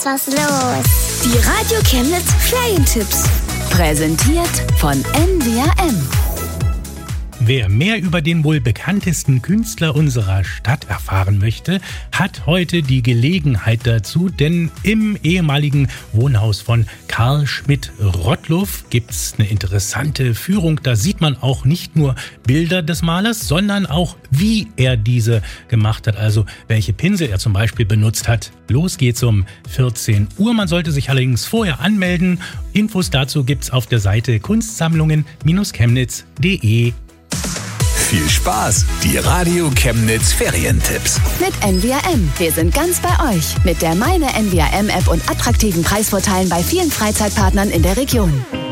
ist was los. Die Radio Chemnitz Ferientipps. Präsentiert von NWRM. Wer mehr über den wohl bekanntesten Künstler unserer Stadt erfahren möchte, hat heute die Gelegenheit dazu, denn im ehemaligen Wohnhaus von Karl Schmidt-Rottluff gibt's eine interessante Führung. Da sieht man auch nicht nur Bilder des Malers, sondern auch, wie er diese gemacht hat, also welche Pinsel er zum Beispiel benutzt hat. Los geht's um 14 Uhr. Man sollte sich allerdings vorher anmelden. Infos dazu gibt's auf der Seite kunstsammlungen-chemnitz.de. Viel Spaß! Die Radio Chemnitz Ferientipps. Mit NWRM. Wir sind ganz bei euch. Mit der Meine NWRM-App und attraktiven Preisvorteilen bei vielen Freizeitpartnern in der Region.